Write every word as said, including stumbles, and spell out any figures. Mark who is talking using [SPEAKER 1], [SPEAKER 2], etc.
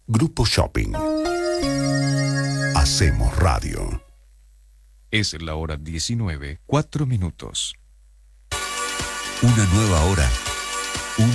[SPEAKER 1] Grupo Shopping. Hacemos radio.
[SPEAKER 2] Es la hora diecinueve, cuatro minutos.
[SPEAKER 1] Una nueva hora